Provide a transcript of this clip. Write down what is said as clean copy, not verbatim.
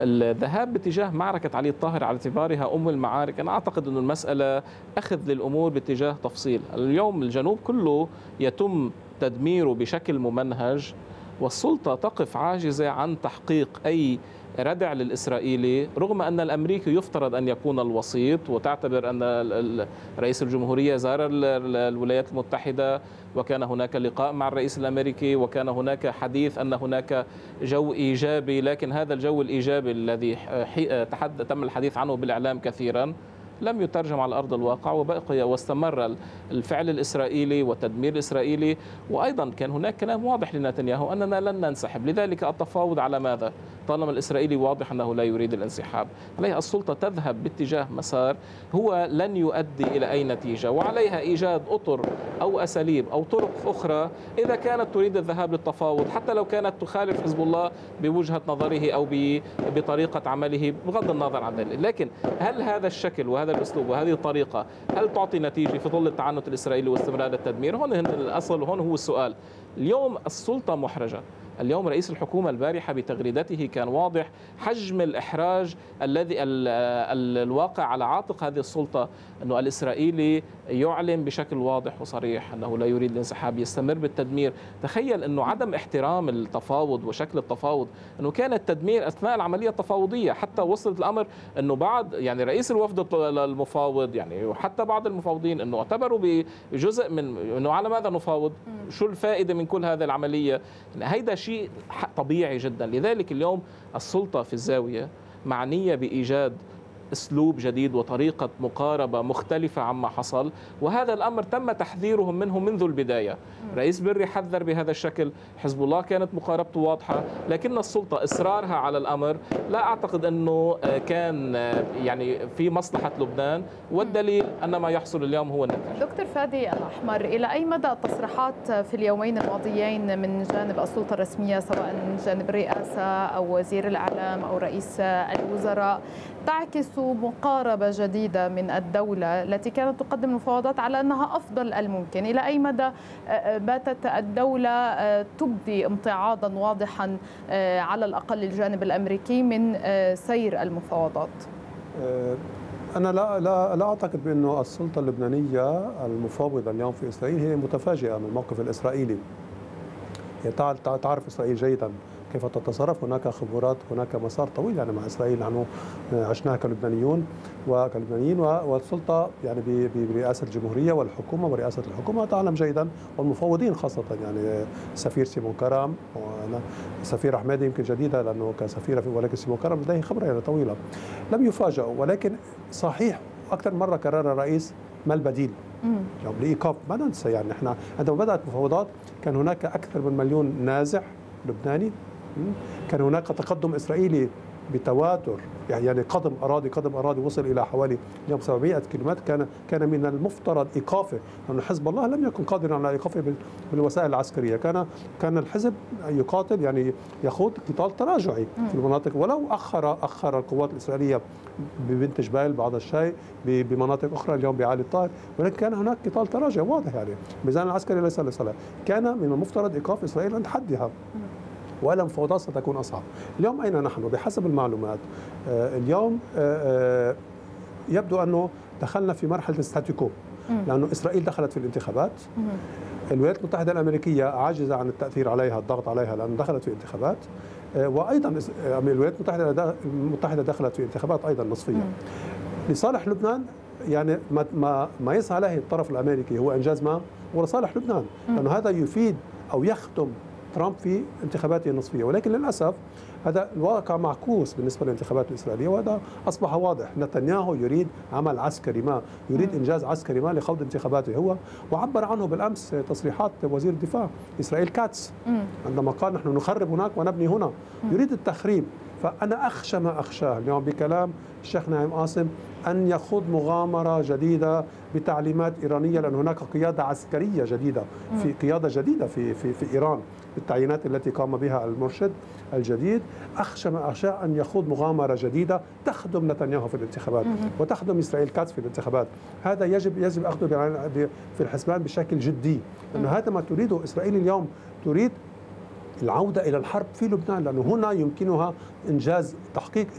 الذهاب باتجاه معركة علي الطاهر على اعتبارها أم المعارك، أنا أعتقد أن المسألة أخذ للأمور باتجاه تفصيل. اليوم الجنوب كله يتم تدميره بشكل ممنهج، والسلطة تقف عاجزة عن تحقيق أي ردع للإسرائيلي، رغم أن الأمريكي يفترض أن يكون الوسيط، وتعتبر أن رئيس الجمهورية زار الولايات المتحدة وكان هناك لقاء مع الرئيس الأمريكي وكان هناك حديث أن هناك جو إيجابي، لكن هذا الجو الإيجابي الذي تم الحديث عنه بالإعلام كثيرا لم يترجم على أرض الواقع، وبقي واستمر الفعل الإسرائيلي والتدمير الإسرائيلي. وأيضا كان هناك كلام واضح لنتنياهو أننا لن ننسحب، لذلك التفاوض على ماذا؟ طالما الإسرائيلي واضح أنه لا يريد الانسحاب، عليها السلطة تذهب باتجاه مسار هو لن يؤدي إلى أي نتيجة، وعليها إيجاد أطر أو أساليب أو طرق أخرى إذا كانت تريد الذهاب للتفاوض، حتى لو كانت تخالف حزب الله بوجهة نظره أو بطريقة عمله بغض النظر عن ذلك. لكن هل هذا الشكل وهذا الأسلوب وهذه الطريقة هل تعطي نتيجة في ظل التعنت الإسرائيلي واستمرار التدمير؟ هون الأصل، هون هو السؤال. اليوم السلطة محرجة. اليوم رئيس الحكومة البارحة بتغريدته كان واضح حجم الإحراج الذي الواقع على عاتق هذه السلطة، أنه الإسرائيلي يعلن بشكل واضح وصريح أنه لا يريد الانسحاب، يستمر بالتدمير. تخيل أنه عدم احترام التفاوض وشكل التفاوض، أنه كان التدمير أثناء العملية التفاوضية، حتى وصلت الأمر أنه بعض يعني رئيس الوفد المفاوض يعني وحتى بعض المفاوضين أنه اعتبروا بجزء من أنه على ماذا نفاوض؟ شو الفائدة من كل هذه العملية؟ هيدا شيء طبيعي جدا. لذلك اليوم السلطة في الزاوية معنية بإيجاد أسلوب جديد وطريقة مقاربة مختلفة عما حصل، وهذا الأمر تم تحذيرهم منه منذ البداية. رئيس بري حذر بهذا الشكل، حزب الله كانت مقاربته واضحة، لكن السلطة إصرارها على الأمر لا أعتقد أنه كان يعني في مصلحة لبنان، والدليل أن ما يحصل اليوم هو النتيجة. دكتور فادي الأحمر، إلى أي مدى التصريحات في اليومين الماضيين من جانب السلطة الرسمية سواء من جانب الرئاسة أو وزير الإعلام أو رئيس الوزراء تعكس مقاربة جديدة من الدولة التي كانت تقدم المفاوضات على أنها أفضل الممكن؟ إلى أي مدى باتت الدولة تبدي امتعاضا واضحا على الأقل الجانب الأمريكي من سير المفاوضات؟ أنا لا أعتقد بأنه السلطة اللبنانية المفاوضة اليوم في إسرائيل هي متفاجئة من الموقف الإسرائيلي. تعرف إسرائيل جيدا كيف تتصرف، هناك خبرات، هناك مسار طويل يعني مع إسرائيل نحن عشناها كلبنانيين والسلطة يعني برئاسة الجمهورية والحكومة ورئاسة الحكومة تعلم جيدا، والمفوضين خاصة يعني السفير سيمون كرم، وأنا السفير أحمدي يمكن جديدة لأنه كسفيرة، ولكن سيمون كرم لديه خبرة يعني طويلة. لم يفاجئوا، ولكن صحيح أكثر مرة كرر الرئيس ما البديل يعني لإيقاف. ما ننسى يعني احنا عندما بدأت المفاوضات كان هناك أكثر من مليون نازح لبناني، كان هناك تقدم إسرائيلي بتواتر يعني قدم أراضي وصل إلى حوالي اليوم 700 كيلومتر. كان من المفترض إيقافه، لأن حزب الله لم يكن قادرا على إيقافه بالوسائل العسكرية. كان الحزب يقاتل يعني يخوض قتال تراجعي في المناطق، ولو أخر القوات الإسرائيلية ببنت جبال بعض الشيء بمناطق أخرى اليوم بعلي الطاهر، ولكن كان هناك قتال تراجعي واضح يعني الميزان العسكري ليس لصالح. كان من المفترض إيقاف إسرائيل عند حدها، ولا المفاوضات ستكون أصعب. اليوم أين نحن؟ بحسب المعلومات اليوم يبدو أنه دخلنا في مرحلة ستاتيكو، لأنه إسرائيل دخلت في الانتخابات، الولايات المتحدة الأمريكية عاجزة عن التأثير عليها، الضغط عليها لأنه دخلت في انتخابات، وأيضا الولايات المتحدة دخلت في انتخابات أيضا نصفية. لصالح لبنان يعني ما يسعى له الطرف الأمريكي هو إنجاز ما ولصالح لبنان، لأنه هذا يفيد أو يخدم ترامب في انتخاباته النصفية. ولكن للأسف هذا الواقع معكوس بالنسبة للانتخابات الإسرائيلية، وهذا أصبح واضح. نتنياهو يريد عمل عسكري ما، يريد إنجاز عسكري ما لخوض انتخاباته هو، وعبر عنه بالأمس تصريحات وزير الدفاع إسرائيل كاتس عندما قال نحن نخرب هناك ونبني هنا، يريد التخريب. فأنا أخشى ما أخشاه اليوم بكلام الشيخ ناعم قاسم أن يخوض مغامرة جديدة بتعليمات إيرانية، لأن هناك قيادة عسكرية جديدة، في قيادة جديدة في إيران بالتعيينات التي قام بها المرشد الجديد. أخشى ما أخشى أن يخوض مغامرة جديدة تخدم نتنياهو في الانتخابات وتخدم إسرائيل كاتس في الانتخابات. هذا يجب أخذه في الحسبان بشكل جدي، لأن هذا ما تريده إسرائيل اليوم، تريد العودة إلى الحرب في لبنان، لأنه هنا يمكنها إنجاز تحقيق